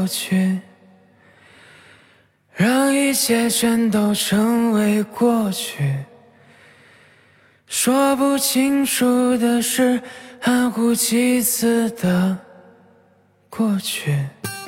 过去，让一切全都成为过去。说不清楚的事，含糊其辞的过去。